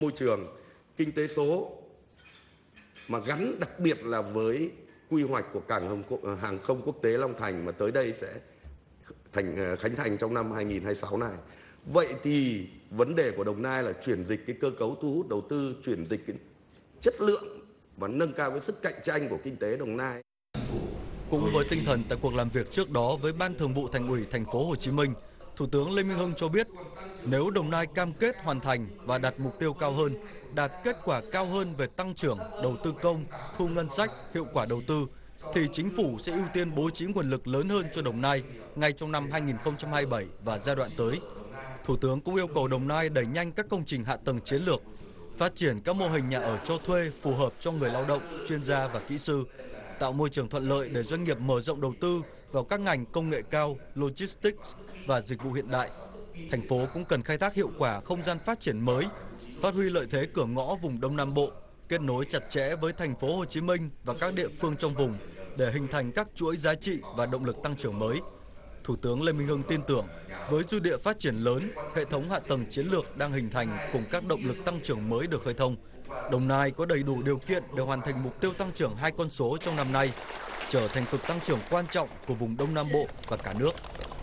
Môi trường, kinh tế số mà gắn đặc biệt là với quy hoạch của hàng không quốc tế Long Thành mà tới đây sẽ khánh thành trong năm 2026 này. Vậy thì vấn đề của Đồng Nai là chuyển dịch cái cơ cấu thu hút đầu tư, chuyển dịch cái chất lượng và nâng cao cái sức cạnh tranh của kinh tế Đồng Nai. Cũng với tinh thần tại cuộc làm việc trước đó với Ban Thường vụ Thành ủy Thành phố Hồ Chí Minh, Thủ tướng Lê Minh Hưng cho biết nếu Đồng Nai cam kết hoàn thành và đặt mục tiêu cao hơn, đạt kết quả cao hơn về tăng trưởng, đầu tư công, thu ngân sách, hiệu quả đầu tư, thì chính phủ sẽ ưu tiên bố trí nguồn lực lớn hơn cho Đồng Nai ngay trong năm 2027 và giai đoạn tới. Thủ tướng cũng yêu cầu Đồng Nai đẩy nhanh các công trình hạ tầng chiến lược, phát triển các mô hình nhà ở cho thuê phù hợp cho người lao động, chuyên gia và kỹ sư, tạo môi trường thuận lợi để doanh nghiệp mở rộng đầu tư vào các ngành công nghệ cao, logistics và dịch vụ hiện đại. Thành phố cũng cần khai thác hiệu quả không gian phát triển mới, phát huy lợi thế cửa ngõ vùng Đông Nam Bộ, kết nối chặt chẽ với Thành phố Hồ Chí Minh và các địa phương trong vùng để hình thành các chuỗi giá trị và động lực tăng trưởng mới. Thủ tướng Lê Minh Hưng tin tưởng, với dư địa phát triển lớn, hệ thống hạ tầng chiến lược đang hình thành cùng các động lực tăng trưởng mới được khơi thông, Đồng Nai có đầy đủ điều kiện để hoàn thành mục tiêu tăng trưởng 2 con số trong năm nay, trở thành cực tăng trưởng quan trọng của vùng Đông Nam Bộ và cả nước.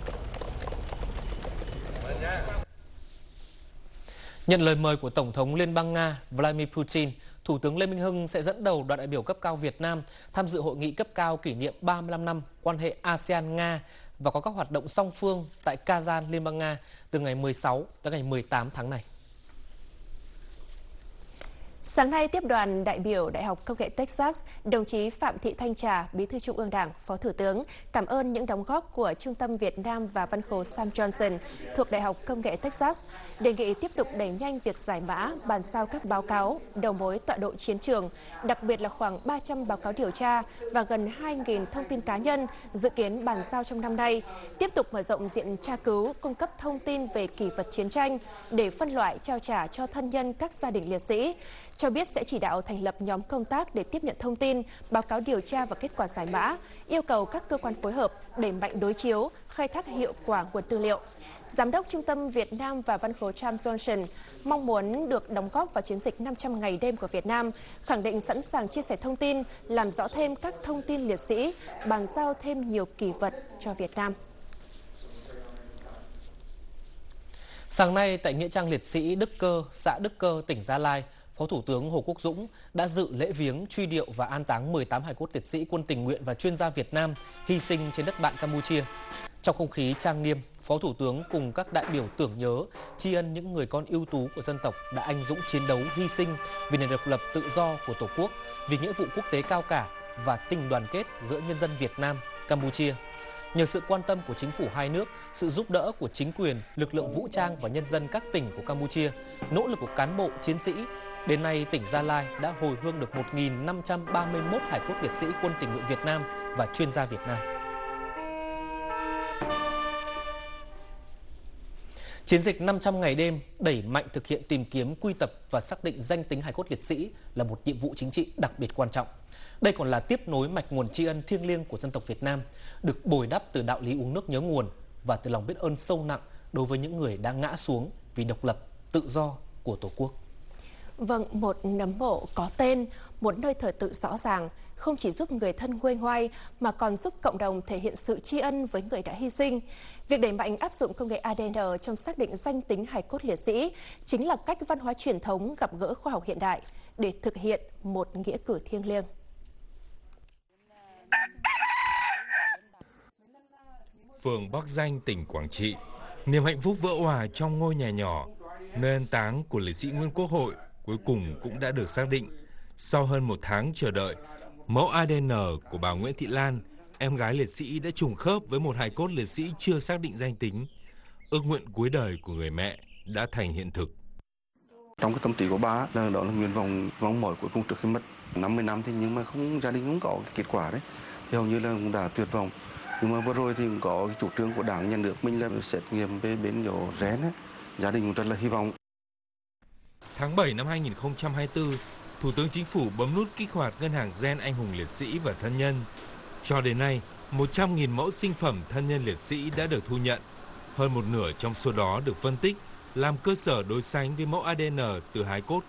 Nhận lời mời của Tổng thống Liên bang Nga Vladimir Putin, Thủ tướng Lê Minh Hưng sẽ dẫn đầu đoàn đại biểu cấp cao Việt Nam tham dự hội nghị cấp cao kỷ niệm 35 năm quan hệ ASEAN-Nga và có các hoạt động song phương tại Kazan, Liên bang Nga từ ngày 16 tới ngày 18 tháng này. Sáng nay tiếp đoàn đại biểu Đại học Công nghệ Texas, đồng chí Phạm Thị Thanh Trà, Bí thư Trung ương Đảng, Phó Thủ tướng, cảm ơn những đóng góp của Trung tâm Việt Nam và Văn khố Sam Johnson thuộc Đại học Công nghệ Texas, đề nghị tiếp tục đẩy nhanh việc giải mã, bàn giao các báo cáo, đầu mối tọa độ chiến trường, đặc biệt là khoảng 300 báo cáo điều tra và gần 2.000 thông tin cá nhân dự kiến bàn giao trong năm nay, tiếp tục mở rộng diện tra cứu, cung cấp thông tin về kỷ vật chiến tranh để phân loại trao trả cho thân nhân các gia đình liệt sĩ. Cho biết sẽ chỉ đạo thành lập nhóm công tác để tiếp nhận thông tin, báo cáo điều tra và kết quả giải mã, yêu cầu các cơ quan phối hợp đẩy mạnh đối chiếu, khai thác hiệu quả nguồn tư liệu. Giám đốc Trung tâm Việt Nam và Văn khố Sam Johnson mong muốn được đóng góp vào chiến dịch 500 ngày đêm của Việt Nam, khẳng định sẵn sàng chia sẻ thông tin, làm rõ thêm các thông tin liệt sĩ, bàn giao thêm nhiều kỷ vật cho Việt Nam. Sáng nay tại Nghĩa trang liệt sĩ Đức Cơ, xã Đức Cơ, tỉnh Gia Lai, Phó Thủ tướng Hồ Quốc Dũng đã dự lễ viếng, truy điệu và an táng 18 hài cốt liệt sĩ quân tình nguyện và chuyên gia Việt Nam hy sinh trên đất bạn Campuchia. Trong không khí trang nghiêm, Phó Thủ tướng cùng các đại biểu tưởng nhớ, tri ân những người con ưu tú của dân tộc đã anh dũng chiến đấu, hy sinh vì nền độc lập tự do của Tổ quốc, vì nghĩa vụ quốc tế cao cả và tình đoàn kết giữa nhân dân Việt Nam, Campuchia. Nhờ sự quan tâm của chính phủ hai nước, sự giúp đỡ của chính quyền, lực lượng vũ trang và nhân dân các tỉnh của Campuchia, nỗ lực của cán bộ, chiến sĩ, đến nay tỉnh Gia Lai đã hồi hương được 1.531 hài cốt liệt sĩ quân tình nguyện Việt Nam và chuyên gia Việt Nam. Chiến dịch 500 ngày đêm đẩy mạnh thực hiện tìm kiếm, quy tập và xác định danh tính hài cốt liệt sĩ là một nhiệm vụ chính trị đặc biệt quan trọng. Đây còn là tiếp nối mạch nguồn tri ân thiêng liêng của dân tộc Việt Nam, được bồi đắp từ đạo lý uống nước nhớ nguồn và từ lòng biết ơn sâu nặng đối với những người đã ngã xuống vì độc lập, tự do của Tổ quốc. Vâng, một nấm mộ có tên, một nơi thờ tự rõ ràng, không chỉ giúp người thân nguôi ngoai mà còn giúp cộng đồng thể hiện sự tri ân với người đã hy sinh. Việc đẩy mạnh áp dụng công nghệ ADN trong xác định danh tính hài cốt liệt sĩ chính là cách văn hóa truyền thống gặp gỡ khoa học hiện đại để thực hiện một nghĩa cử thiêng liêng. Phường Bắc Danh, tỉnh Quảng Trị, niềm hạnh phúc vỡ òa trong ngôi nhà nhỏ, nơi an táng của liệt sĩ Nguyễn Quốc Hội cuối cùng cũng đã được xác định. Sau hơn 1 tháng chờ đợi, mẫu ADN của bà Nguyễn Thị Lan, em gái liệt sĩ đã trùng khớp với một hài cốt liệt sĩ chưa xác định danh tính. Ước nguyện cuối đời của người mẹ đã thành hiện thực. Trong cái tâm trí của bà đó là nguyện vọng mong mỏi cuối cùng trước khi mất 50 năm thì nhưng mà gia đình không có kết quả đấy, thì hầu như là cũng đã tuyệt vọng. Nhưng mà vừa rồi thì cũng có cái chủ trương của Đảng, Nhà nước mình là xét nghiệm về bên chỗ gen ấy. Gia đình cũng rất là hy vọng. Tháng 7 năm 2024, Thủ tướng Chính phủ bấm nút kích hoạt ngân hàng gen anh hùng liệt sĩ và thân nhân. Cho đến nay, 100.000 mẫu sinh phẩm thân nhân liệt sĩ đã được thu nhận. Hơn một nửa trong số đó được phân tích, làm cơ sở đối sánh với mẫu ADN từ hài cốt